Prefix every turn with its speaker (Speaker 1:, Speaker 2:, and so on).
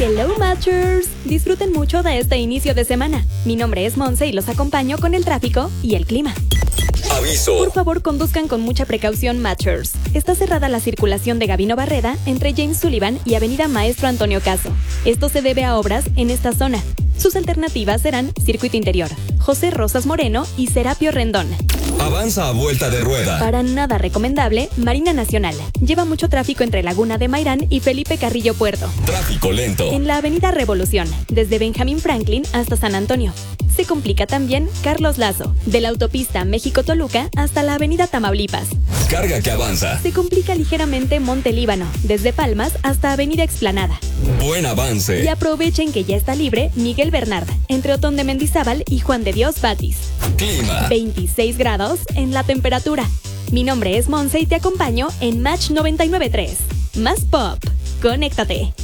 Speaker 1: Hello Matchers, disfruten mucho de este inicio de semana. Mi nombre es Monse y los acompaño con el tráfico y el clima.
Speaker 2: Aviso.
Speaker 1: Por favor, conduzcan con mucha precaución, Matchers. Está cerrada la circulación de Gabino Barreda entre James Sullivan y Avenida Maestro Antonio Caso. Esto se debe a obras en esta zona. Sus alternativas serán Circuito Interior, José Rosas Moreno y Serapio Rendón.
Speaker 2: Avanza a vuelta de rueda.
Speaker 1: Para nada recomendable, Marina Nacional. Lleva mucho tráfico entre Laguna de Mairán y Felipe Carrillo Puerto.
Speaker 2: Tráfico lento.
Speaker 1: En la Avenida Revolución, desde Benjamín Franklin hasta San Antonio. Se complica también Carlos Lazo, de la autopista México-Toluca hasta la Avenida Tamaulipas.
Speaker 2: Carga que avanza.
Speaker 1: Se complica ligeramente Monte Líbano, desde Palmas hasta Avenida Explanada.
Speaker 2: Buen avance.
Speaker 1: Y aprovechen que ya está libre Miguel Bernard, entre Otón de Mendizábal y Juan de Dios Batis.
Speaker 2: Clima.
Speaker 1: 26 grados en la temperatura. Mi nombre es Monse y te acompaño en Match 99.3. Más pop. Conéctate.